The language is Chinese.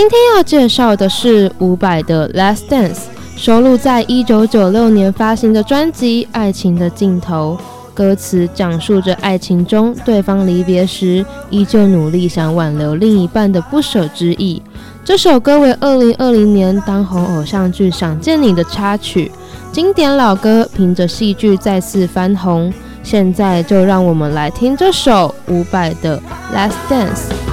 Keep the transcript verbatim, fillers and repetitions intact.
今天要介绍的是伍佰的《Last Dance》，收录在一九九六年发行的专辑《爱情的尽头》。歌词讲述着爱情中对方离别时依旧努力想挽留另一半的不舍之意。这首歌为二零二零年当红偶像剧《想见你》的插曲，经典老歌凭着戏剧再次翻红。现在就让我们来听这首伍佰的《Last Dance》。